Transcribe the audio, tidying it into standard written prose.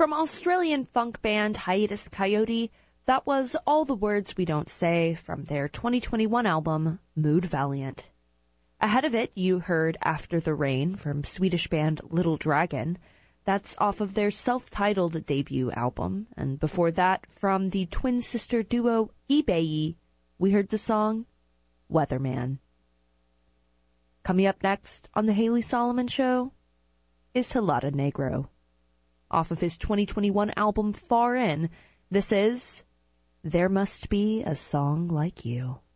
From Australian funk band Hiatus Coyote, that was All the Words We Don't Say from their 2021 album, Mood Valiant. Ahead of it, you heard After the Rain from Swedish band Little Dragon. That's off of their self-titled debut album. And before that, from the twin sister duo eBay, we heard the song Weatherman. Coming up next on The Haley Solomon Show is Helada Negro. Off of his 2021 album Far In, this is There Must Be a Song Like You.